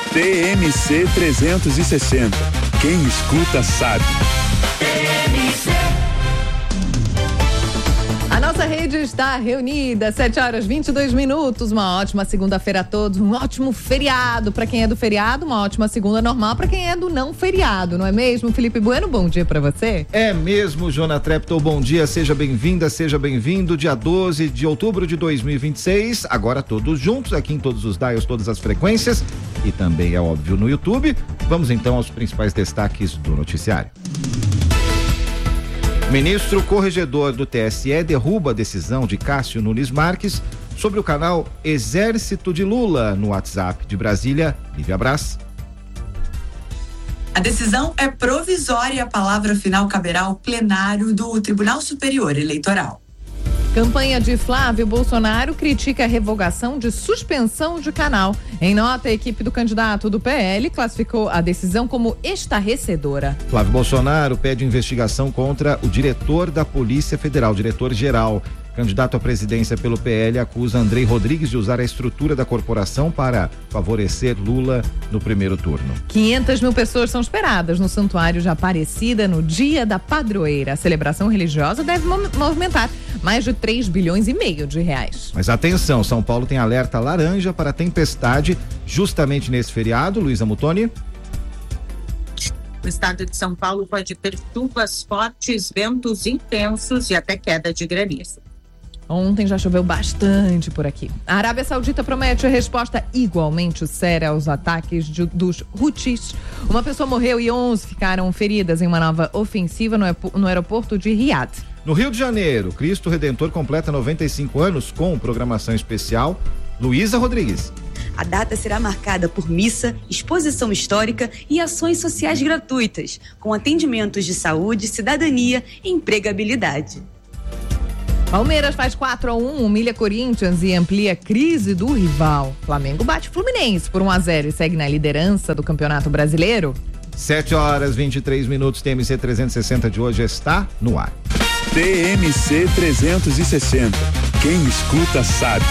TMC 360. Quem escuta sabe. A nossa rede está reunida, 7h22. Uma ótima segunda-feira a todos, um ótimo feriado para quem é do feriado, uma ótima segunda normal para quem é do não feriado, não é mesmo? Felipe Bueno, bom dia para você. É mesmo, Jona Treptow, bom dia, seja bem-vinda, seja bem-vindo, dia 12 de outubro de 2026, agora todos juntos, aqui em todos os dials, todas as frequências e também, é óbvio, no YouTube. Vamos então aos principais destaques do noticiário. Ministro corregedor do TSE derruba a decisão de Cássio Nunes Marques sobre o canal Exército de Lula no WhatsApp. De Brasília, Lívia Braz. A decisão é provisória e a palavra final caberá ao plenário do Tribunal Superior Eleitoral. Campanha de Flávio Bolsonaro critica a revogação de suspensão de canal. Em nota, a equipe do candidato do PL classificou a decisão como estarrecedora. Flávio Bolsonaro pede investigação contra o diretor da Polícia Federal, diretor-geral. Candidato à presidência pelo PL acusa Andrei Rodrigues de usar a estrutura da corporação para favorecer Lula no primeiro turno. 500 mil pessoas são esperadas no Santuário de Aparecida no Dia da Padroeira. A celebração religiosa deve movimentar mais de 3,5 bilhões de reais. Mas atenção, São Paulo tem alerta laranja para tempestade justamente nesse feriado. Luísa Mutoni. O estado de São Paulo pode ter chuvas fortes, ventos intensos e até queda de granizo. Ontem já choveu bastante por aqui. A Arábia Saudita promete resposta igualmente séria aos ataques dos Houthis. Uma pessoa morreu e 11 ficaram feridas em uma nova ofensiva no aeroporto de Riad. No Rio de Janeiro, Cristo Redentor completa 95 anos com programação especial. Luísa Rodrigues. A data será marcada por missa, exposição histórica e ações sociais gratuitas, com atendimentos de saúde, cidadania e empregabilidade. Palmeiras faz 4-1, humilha Corinthians e amplia a crise do rival. Flamengo bate Fluminense por 1-0 e segue na liderança do Campeonato Brasileiro. 7h23, TMC 360 de hoje está no ar. TMC 360. Quem escuta sabe.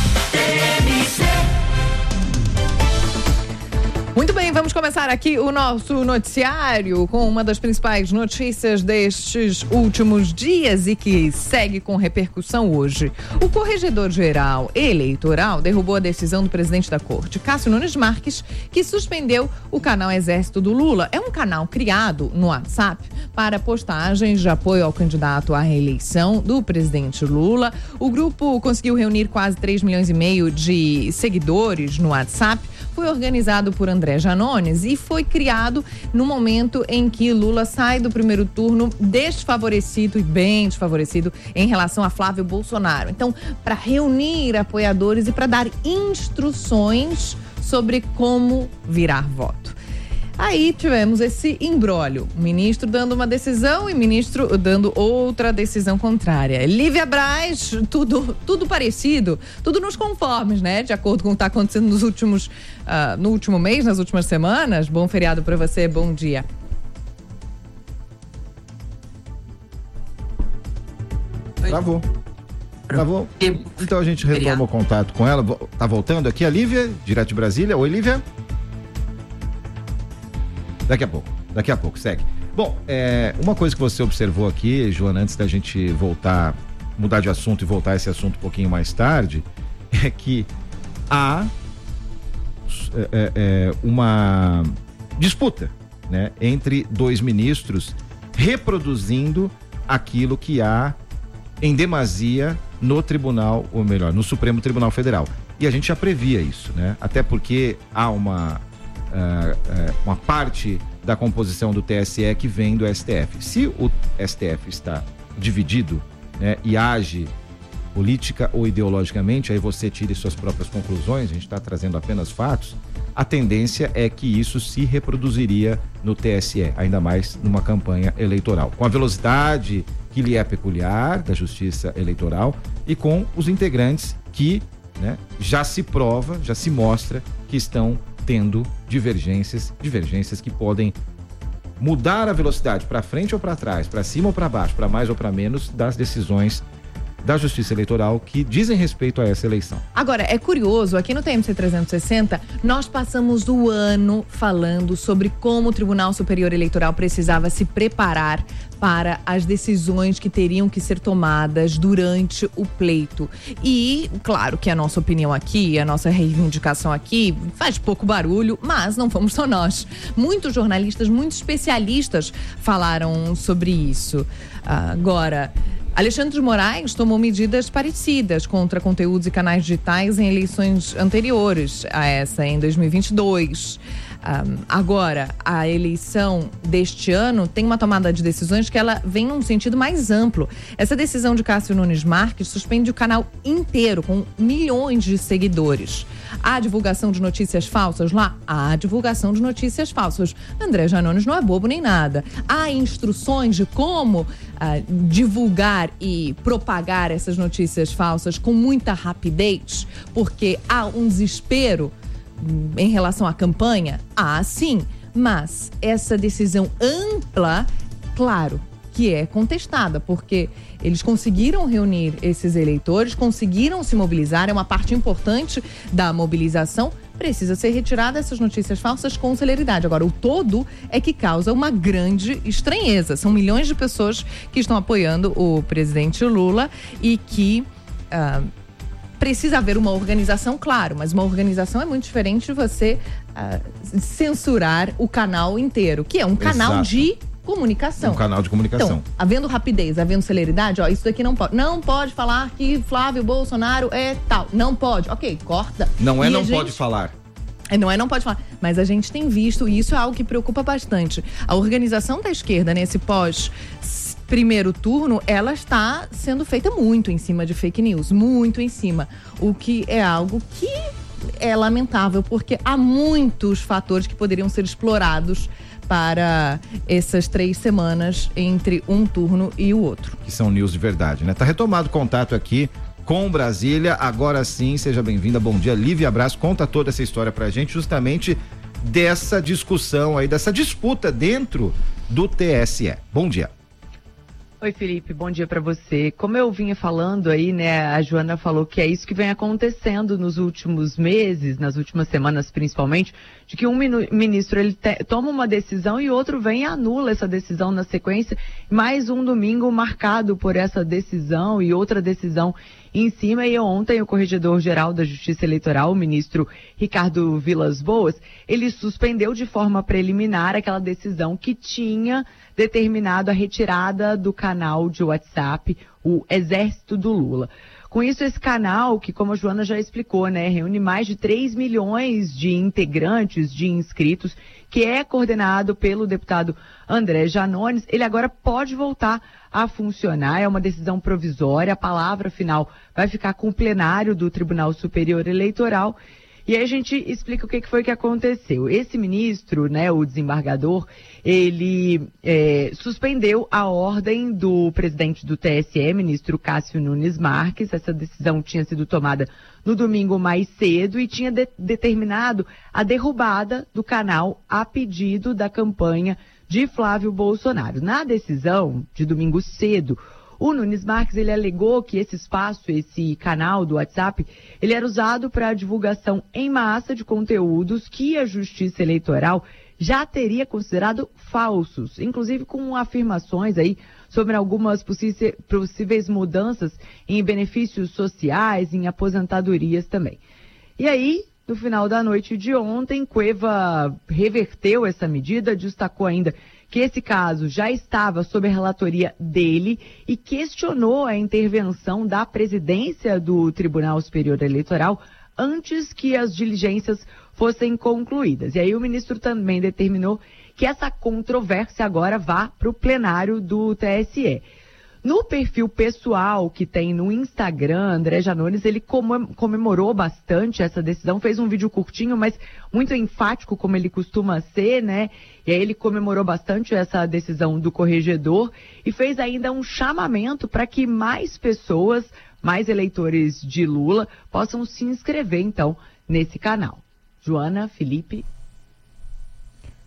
Muito bem, vamos começar aqui o nosso noticiário com uma das principais notícias destes últimos dias e que segue com repercussão hoje. O corregedor-geral eleitoral derrubou a decisão do presidente da corte, Cássio Nunes Marques, que suspendeu o canal Exército do Lula. É um canal criado no WhatsApp para postagens de apoio ao candidato à reeleição do presidente Lula. O grupo conseguiu reunir quase 3,5 milhões de seguidores no WhatsApp. Foi organizado por André Janones e foi criado no momento em que Lula sai do primeiro turno desfavorecido e bem desfavorecido em relação a Flávio Bolsonaro. Então, para reunir apoiadores e para dar instruções sobre como virar voto. Aí tivemos esse imbróglio, o ministro dando uma decisão e o ministro dando outra decisão contrária. Lívia Braz, tudo parecido, tudo nos conformes, né? De acordo com o que está acontecendo no último mês, nas últimas semanas. Bom feriado para você, bom dia. Travou. Então a gente retoma o contato com ela. Tá voltando aqui a Lívia, direto de Brasília. Oi, Lívia. Daqui a pouco, segue. Bom, uma coisa que você observou aqui, Joana, antes da gente mudar de assunto e voltar a esse assunto um pouquinho mais tarde, é que há uma disputa, né, entre dois ministros reproduzindo aquilo que há em demasia no tribunal, ou melhor, no Supremo Tribunal Federal. E a gente já previa isso, né? Até porque há uma parte da composição do TSE que vem do STF. Se o STF está dividido, né, e age política ou ideologicamente, aí você tire suas próprias conclusões, a gente está trazendo apenas fatos, a tendência é que isso se reproduziria no TSE, ainda mais numa campanha eleitoral, com a velocidade que lhe é peculiar da Justiça Eleitoral e com os integrantes que, né, já se mostra que estão tendo divergências que podem mudar a velocidade para frente ou para trás, para cima ou para baixo, para mais ou para menos das decisões da Justiça Eleitoral que dizem respeito a essa eleição. Agora, é curioso, aqui no TMC 360, nós passamos o ano falando sobre como o Tribunal Superior Eleitoral precisava se preparar para as decisões que teriam que ser tomadas durante o pleito. E, claro que a nossa opinião aqui, a nossa reivindicação aqui faz pouco barulho, mas não fomos só nós. Muitos jornalistas, muitos especialistas falaram sobre isso. Agora, Alexandre de Moraes tomou medidas parecidas contra conteúdos e canais digitais em eleições anteriores a essa, em 2022. Agora, a eleição deste ano tem uma tomada de decisões que ela vem num sentido mais amplo. Essa decisão de Cássio Nunes Marques suspende o canal inteiro, com milhões de seguidores. Há divulgação de notícias falsas lá? Há divulgação de notícias falsas. André Janones não é bobo nem nada. Há instruções de como divulgar e propagar essas notícias falsas com muita rapidez, porque há um desespero em relação à campanha? Sim, mas essa decisão ampla, claro que é contestada, porque eles conseguiram reunir esses eleitores, conseguiram se mobilizar, é uma parte importante da mobilização, precisa ser retirada essas notícias falsas com celeridade. Agora, o todo é que causa uma grande estranheza. São milhões de pessoas que estão apoiando o presidente Lula e que precisa haver uma organização, claro, mas uma organização é muito diferente de você censurar o canal inteiro, que é um canal Exato. de comunicação. Um canal de comunicação. Então, havendo rapidez, havendo celeridade, isso daqui não pode. Não pode falar que Flávio Bolsonaro é tal. Não pode. Ok, corta. Não pode falar. Não pode falar. Mas a gente tem visto, e isso é algo que preocupa bastante. A organização da esquerda nesse primeiro turno, ela está sendo feita muito em cima de fake news, muito em cima, o que é algo que é lamentável, porque há muitos fatores que poderiam ser explorados para essas 3 semanas entre um turno e o outro. Que são news de verdade, né? Tá retomado o contato aqui com Brasília, agora sim, seja bem-vinda, bom dia, Lívia Braz, conta toda essa história pra gente, justamente dessa discussão aí, dessa disputa dentro do TSE. Bom dia. Oi, Felipe, bom dia para você. Como eu vinha falando aí, né, a Joana falou que é isso que vem acontecendo nos últimos meses, nas últimas semanas principalmente, de que um ministro ele toma uma decisão e outro vem e anula essa decisão na sequência, mais um domingo marcado por essa decisão e outra decisão em cima. E ontem o Corregedor-Geral da Justiça Eleitoral, o ministro Ricardo Vilas Boas, ele suspendeu de forma preliminar aquela decisão que tinha determinado a retirada do canal de WhatsApp, o Exército do Lula. Com isso, esse canal, que como a Joana já explicou, né, reúne mais de 3 milhões de integrantes, de inscritos, que é coordenado pelo deputado André Janones, ele agora pode voltar a funcionar, é uma decisão provisória, a palavra final vai ficar com o plenário do Tribunal Superior Eleitoral. E aí a gente explica o que foi que aconteceu. Esse ministro, né, o desembargador, ele suspendeu a ordem do presidente do TSE, ministro Cássio Nunes Marques. Essa decisão tinha sido tomada no domingo mais cedo e tinha determinado a derrubada do canal a pedido da campanha de Flávio Bolsonaro. Na decisão de domingo cedo, o Nunes Marques, ele alegou que esse espaço, esse canal do WhatsApp, ele era usado para divulgação em massa de conteúdos que a Justiça Eleitoral já teria considerado falsos, inclusive com afirmações aí sobre algumas possíveis mudanças em benefícios sociais, em aposentadorias também. E aí, no final da noite de ontem, Cueva reverteu essa medida, destacou ainda que esse caso já estava sob a relatoria dele e questionou a intervenção da presidência do Tribunal Superior Eleitoral antes que as diligências fossem concluídas. E aí o ministro também determinou que essa controvérsia agora vá para o plenário do TSE. No perfil pessoal que tem no Instagram, André Janones, ele comemorou bastante essa decisão, fez um vídeo curtinho, mas muito enfático, como ele costuma ser, né? E aí ele comemorou bastante essa decisão do corregedor e fez ainda um chamamento para que mais pessoas, mais eleitores de Lula, possam se inscrever, então, nesse canal. Joana, Felipe.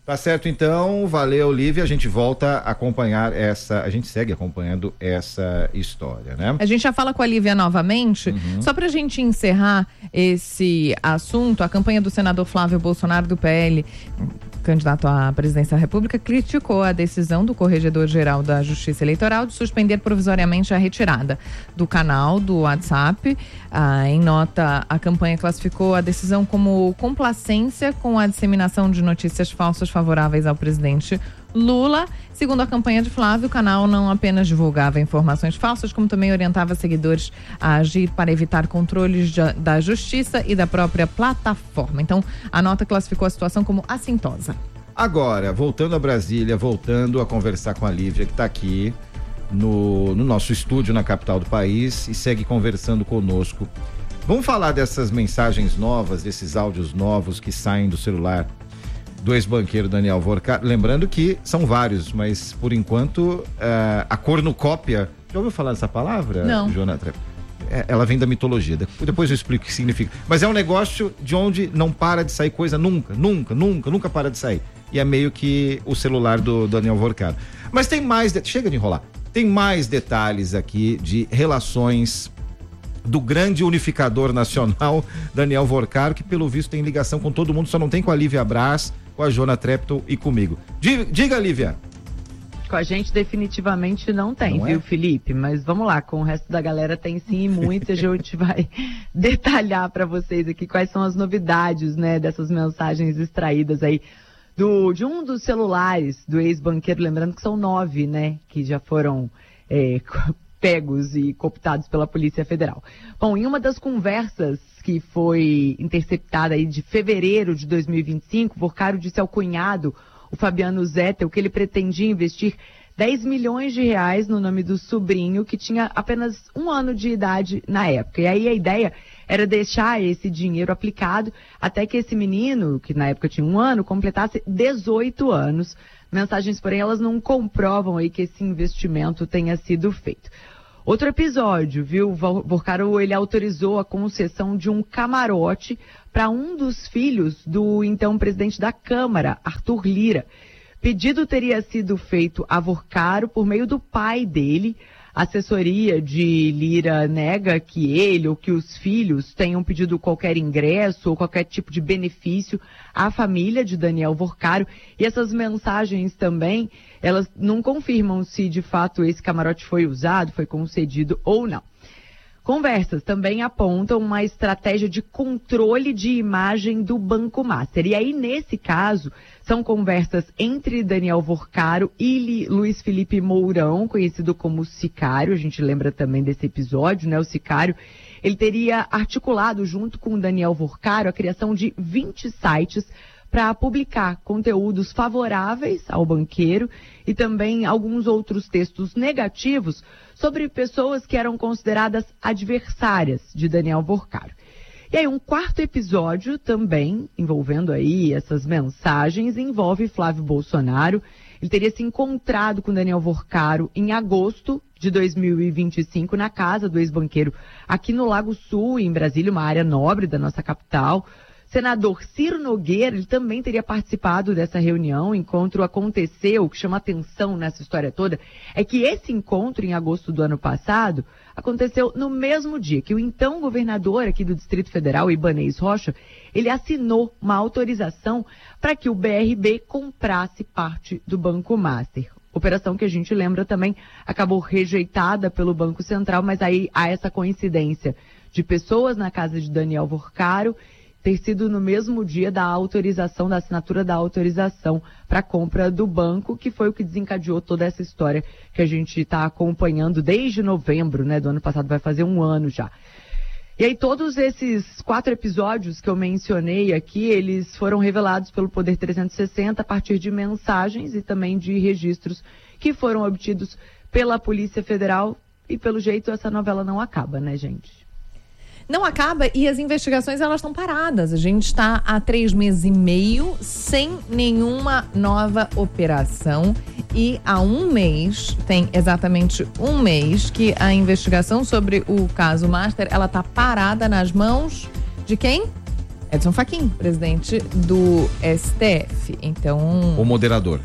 Tá certo, então. Valeu, Lívia. A gente volta a acompanhar a gente segue acompanhando essa história, né? A gente já fala com a Lívia novamente. Só pra gente encerrar esse assunto, a campanha do senador Flávio Bolsonaro do PL, candidato à presidência da República, criticou a decisão do Corregedor-Geral da Justiça Eleitoral de suspender provisoriamente a retirada do canal do WhatsApp. Em nota, a campanha classificou a decisão como complacência com a disseminação de notícias falsas favoráveis ao presidente Lula. Segundo a campanha de Flávio, o canal não apenas divulgava informações falsas, como também orientava seguidores a agir para evitar controles da justiça e da própria plataforma. Então, a nota classificou a situação como assintosa. Agora, voltando a Brasília, voltando a conversar com a Lívia, que está aqui no nosso estúdio na capital do país e segue conversando conosco. Vamos falar dessas mensagens novas, desses áudios novos que saem do celular do ex-banqueiro Daniel Vorcaro. Lembrando que são vários, mas por enquanto a cornucópia. Já ouviu falar dessa palavra? Não. Jonathan? Ela vem da mitologia. Depois eu explico o que significa. Mas é um negócio de onde não para de sair coisa nunca para de sair. E é meio que o celular do Daniel Vorcaro. Mas tem mais. Chega de enrolar. Tem mais detalhes aqui de relações do grande unificador nacional, Daniel Vorcaro, que pelo visto tem ligação com todo mundo, só não tem com a Lívia Braz, com a Jona Treptow e comigo. Diga, Lívia. Com a gente definitivamente não tem, não viu, é? Felipe? Mas vamos lá, com o resto da galera tem sim e muito. A gente vai detalhar para vocês aqui quais são as novidades, né, dessas mensagens extraídas aí de um dos celulares do ex-banqueiro, lembrando que são 9, né, que já foram pegos e cooptados pela Polícia Federal. Bom, em uma das conversas que foi interceptada aí de fevereiro de 2025, Vorcaro disse ao cunhado, o Fabiano Zettel, que ele pretendia investir 10 milhões de reais no nome do sobrinho, que tinha apenas 1 ano de idade na época. E aí a ideia era deixar esse dinheiro aplicado até que esse menino, que na época tinha 1 ano, completasse 18 anos. Mensagens, porém, elas não comprovam aí que esse investimento tenha sido feito. Outro episódio, viu? Vorcaro, ele autorizou a concessão de um camarote para um dos filhos do então presidente da Câmara, Arthur Lira. Pedido teria sido feito a Vorcaro por meio do pai dele. A assessoria de Lira nega que ele ou que os filhos tenham pedido qualquer ingresso ou qualquer tipo de benefício à família de Daniel Vorcaro. E essas mensagens também, elas não confirmam se de fato esse camarote foi usado, foi concedido ou não. Conversas também apontam uma estratégia de controle de imagem do Banco Master. E aí, nesse caso, são conversas entre Daniel Vorcaro e Luiz Felipe Mourão, conhecido como Sicário. A gente lembra também desse episódio, né? O Sicário, ele teria articulado junto com Daniel Vorcaro a criação de 20 sites para publicar conteúdos favoráveis ao banqueiro e também alguns outros textos negativos sobre pessoas que eram consideradas adversárias de Daniel Vorcaro. E aí um quarto episódio também, envolvendo aí essas mensagens, envolve Flávio Bolsonaro. Ele teria se encontrado com Daniel Vorcaro em agosto de 2025 na casa do ex-banqueiro aqui no Lago Sul, em Brasília, uma área nobre da nossa capital. Senador Ciro Nogueira, ele também teria participado dessa reunião. O encontro aconteceu, o que chama atenção nessa história toda é que esse encontro, em agosto do ano passado, aconteceu no mesmo dia que o então governador aqui do Distrito Federal, Ibanez Rocha, ele assinou uma autorização para que o BRB comprasse parte do Banco Master. Operação que a gente lembra também acabou rejeitada pelo Banco Central, mas aí há essa coincidência de pessoas na casa de Daniel Vorcaro ter sido no mesmo dia da autorização, da assinatura da autorização para a compra do banco, que foi o que desencadeou toda essa história que a gente está acompanhando desde novembro, né, do ano passado, vai fazer 1 ano já. E aí todos esses 4 episódios que eu mencionei aqui, eles foram revelados pelo Poder 360 a partir de mensagens e também de registros que foram obtidos pela Polícia Federal e pelo jeito essa novela não acaba, né, gente? Não acaba e as investigações elas estão paradas. A gente está há 3 meses e meio sem nenhuma nova operação e há 1 mês, tem exatamente 1 mês que a investigação sobre o caso Master, ela está parada nas mãos de quem? Edson Fachin, presidente do STF. Então, O moderador.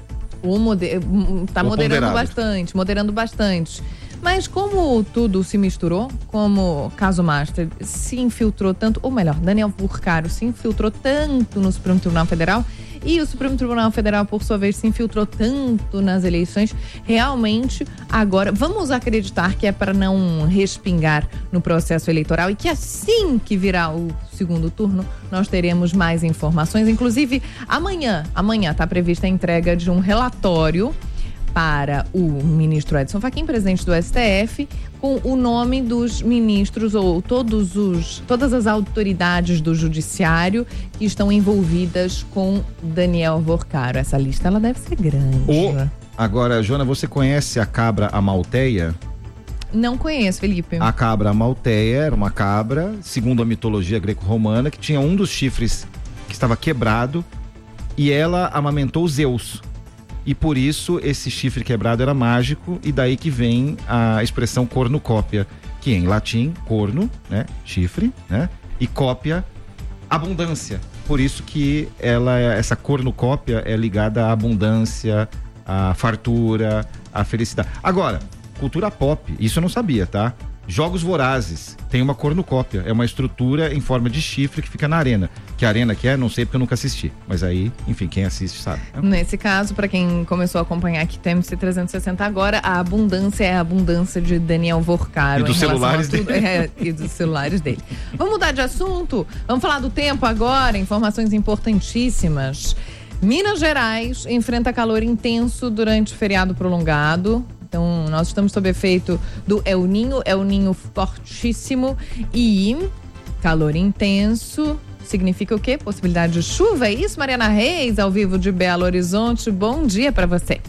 Tá moderando bastante. Mas como tudo se misturou, como o caso Master se infiltrou tanto, ou melhor, Daniel Furcaro se infiltrou tanto no Supremo Tribunal Federal, e o Supremo Tribunal Federal, por sua vez, se infiltrou tanto nas eleições, realmente agora vamos acreditar que é para não respingar no processo eleitoral e que assim que virar o segundo turno, nós teremos mais informações. Inclusive, amanhã está prevista a entrega de um relatório para o ministro Edson Fachin, presidente do STF, com o nome dos ministros ou todas as autoridades do judiciário que estão envolvidas com Daniel Furcaro. Essa lista ela deve ser grande. Agora, Joana, você conhece a cabra amalteia? Não conheço, Felipe. A cabra amalteia era uma cabra, segundo a mitologia greco-romana, que tinha um dos chifres que estava quebrado e ela amamentou Zeus. E por isso esse chifre quebrado era mágico, e daí que vem a expressão cornucópia, que em latim, corno, né, chifre, né, e cópia, abundância. Por isso que essa cornucópia é ligada à abundância, à fartura, à felicidade. Agora, cultura pop, isso eu não sabia, tá? Jogos Vorazes, tem uma cornucópia, é uma estrutura em forma de chifre que fica na arena. Que arena que é, não sei porque eu nunca assisti. Mas aí, enfim, quem assiste sabe. Nesse caso, para quem começou a acompanhar aqui TMC 360 agora, a abundância é a abundância de Daniel Furcaro. E dos celulares dele. E dos celulares dele. Vamos mudar de assunto? Vamos falar do tempo agora, informações importantíssimas. Minas Gerais enfrenta calor intenso durante o feriado prolongado. Então, nós estamos sob efeito do El Niño fortíssimo e calor intenso. Significa o quê? Possibilidade de chuva, é isso? Mariana Reis, ao vivo de Belo Horizonte. Bom dia para você.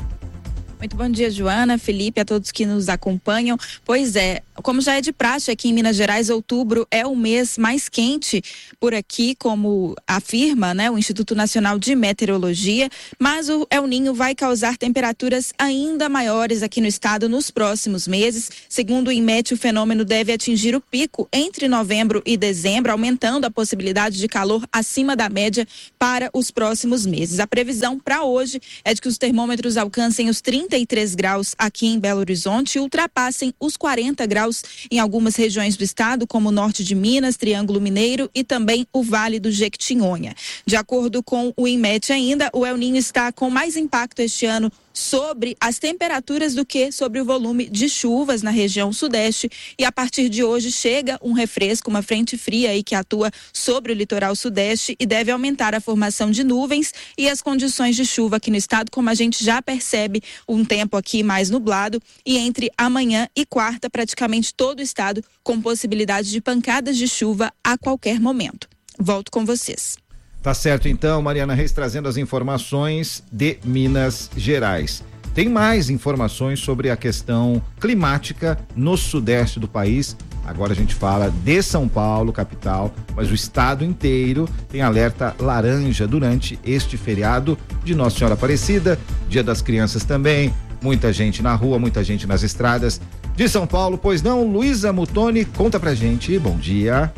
Muito bom dia, Joana, Felipe, a todos que nos acompanham. Pois é, como já é de praxe aqui em Minas Gerais, outubro é o mês mais quente por aqui, como afirma, né, o Instituto Nacional de Meteorologia, mas o El Niño vai causar temperaturas ainda maiores aqui no estado nos próximos meses. Segundo o INMET, o fenômeno deve atingir o pico entre novembro e dezembro, aumentando a possibilidade de calor acima da média para os próximos meses. A previsão para hoje é de que os termômetros alcancem os 33 graus aqui em Belo Horizonte e ultrapassem os 40 graus em algumas regiões do estado, como o norte de Minas, Triângulo Mineiro e também o Vale do Jequitinhonha. De acordo com o INMET ainda, o El Niño está com mais impacto este ano sobre as temperaturas do que sobre o volume de chuvas na região sudeste, e a partir de hoje chega um refresco, uma frente fria aí que atua sobre o litoral sudeste e deve aumentar a formação de nuvens e as condições de chuva aqui no estado, como a gente já percebe um tempo aqui mais nublado, e entre amanhã e quarta praticamente todo o estado com possibilidade de pancadas de chuva a qualquer momento. Volto com vocês. Tá certo, então, Mariana Reis trazendo as informações de Minas Gerais. Tem mais informações sobre a questão climática no sudeste do país. Agora a gente fala de São Paulo, capital, mas o estado inteiro tem alerta laranja durante este feriado de Nossa Senhora Aparecida, Dia das Crianças também, muita gente na rua, muita gente nas estradas de São Paulo, pois não? Luísa Mutoni, conta pra gente, bom dia.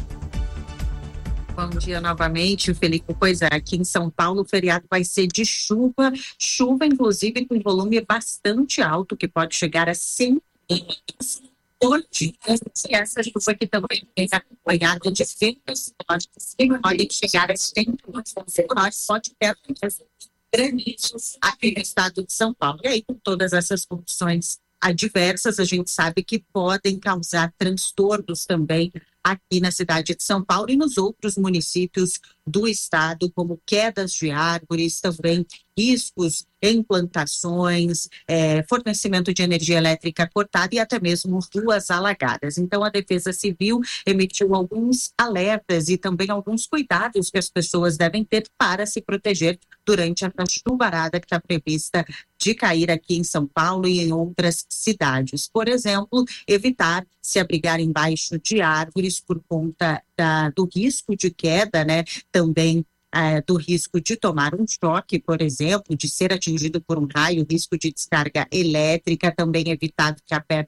Bom dia novamente, Felipe. Pois é, aqui em São Paulo o feriado vai ser de chuva inclusive com volume bastante alto, que pode chegar a 100 milímetros por dia. E essa chuva aqui também vem acompanhada de ventos fortes, que podem chegar a 100 milímetros, pode ter graniços aqui no estado de São Paulo. E aí, com todas essas condições adversas, a gente sabe que podem causar transtornos também aqui na cidade de São Paulo e nos outros municípios do estado, como quedas de árvores, também riscos em plantações, fornecimento de energia elétrica cortada e até mesmo ruas alagadas. Então, a Defesa Civil emitiu alguns alertas e também alguns cuidados que as pessoas devem ter para se proteger durante a chuvarada que está prevista de cair aqui em São Paulo e em outras cidades. Por exemplo, evitar se abrigar embaixo de árvores por conta do risco de queda, né? Também do risco de tomar um choque, por exemplo, de ser atingido por um raio, risco de descarga elétrica, também evitar ficar perto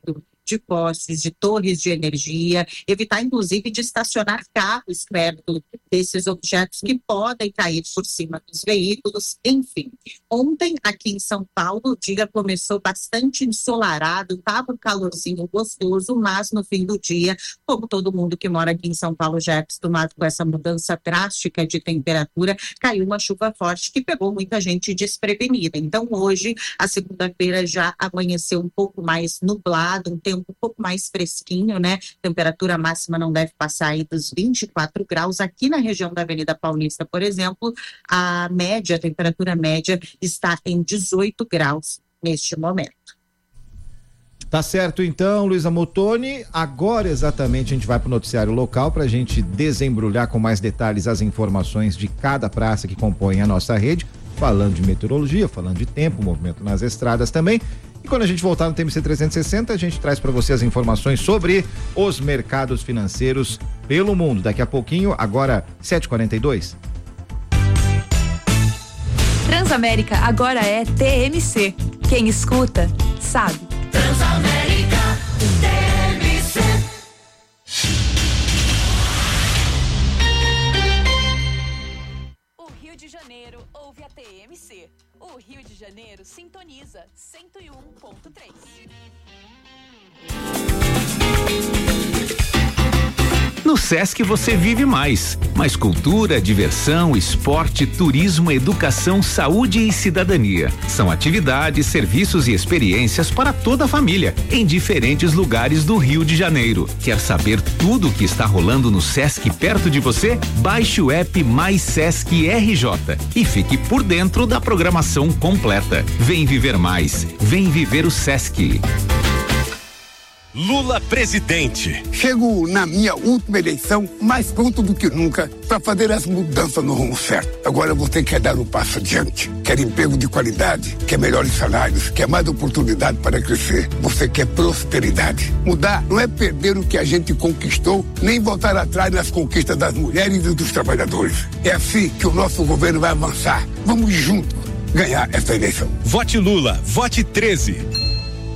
de postes, de torres de energia, evitar inclusive de estacionar carros perto desses objetos que podem cair por cima dos veículos, enfim. Ontem, aqui em São Paulo, o dia começou bastante ensolarado, estava um calorzinho gostoso, mas no fim do dia, como todo mundo que mora aqui em São Paulo já é acostumado com essa mudança drástica de temperatura, caiu uma chuva forte que pegou muita gente desprevenida. Então hoje, a segunda-feira já amanheceu um pouco mais nublado, um tempo um pouco mais fresquinho, né? Temperatura máxima não deve passar aí dos 24 graus. Aqui na região da Avenida Paulista, por exemplo, a temperatura média está em 18 graus neste momento. Tá certo então, Luísa Muttoni. Agora exatamente a gente vai para o noticiário local para a gente desembrulhar com mais detalhes as informações de cada praça que compõe a nossa rede, falando de meteorologia, falando de tempo, movimento nas estradas também. E quando a gente voltar no TMC 360, a gente traz para você as informações sobre os mercados financeiros pelo mundo. Daqui a pouquinho, agora 7h42. Transamérica agora é TMC. Quem escuta, sabe. Transamérica, TMC. O Rio de Janeiro ouve a TMC. O Rio de Janeiro sintoniza 101.3. No Sesc você vive mais cultura, diversão, esporte, turismo, educação, saúde e cidadania. São atividades, serviços e experiências para toda a família, em diferentes lugares do Rio de Janeiro. Quer saber tudo o que está rolando no Sesc perto de você? Baixe o app Mais Sesc RJ e fique por dentro da programação completa. Vem viver mais, vem viver o Sesc. Lula presidente. Chego na minha última eleição mais pronto do que nunca para fazer as mudanças no rumo certo. Agora você quer dar um passo adiante, quer emprego de qualidade, quer melhores salários, quer mais oportunidade para crescer. Você quer prosperidade. Mudar não é perder o que a gente conquistou, nem voltar atrás nas conquistas das mulheres e dos trabalhadores. É assim que o nosso governo vai avançar. Vamos juntos ganhar essa eleição. Vote Lula, vote 13.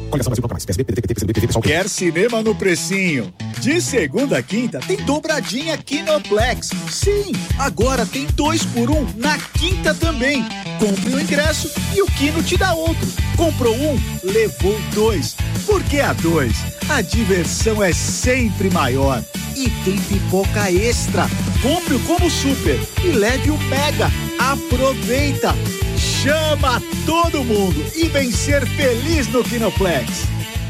Quer cinema no precinho? De segunda a quinta tem dobradinha Kinoplex. Sim, agora tem 2x1 na quinta também. Compre o ingresso e o Kino te dá outro. Comprou um, levou 2. Porque a 2, a diversão é sempre maior. E tem pipoca extra. Compre o Combo Super e leve o Mega. Aproveita! Chama todo mundo e vem ser feliz no Kinoplex.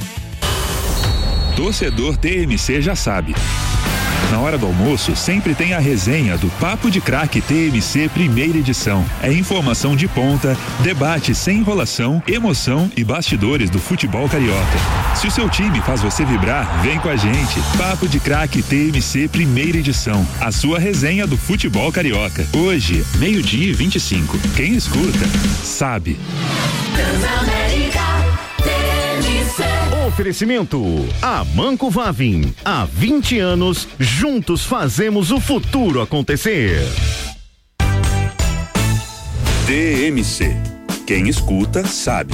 Torcedor TMC já sabe. Na hora do almoço, sempre tem a resenha do Papo de Craque TMC primeira edição. É informação de ponta, debate sem enrolação, emoção e bastidores do futebol carioca. Se o seu time faz você vibrar, vem com a gente. Papo de Craque TMC primeira edição. A sua resenha do futebol carioca. Hoje, 12:25. Quem escuta, sabe. Oferecimento Amanco Vavin. Há 20 anos, juntos fazemos o futuro acontecer. TMC. Quem escuta, sabe.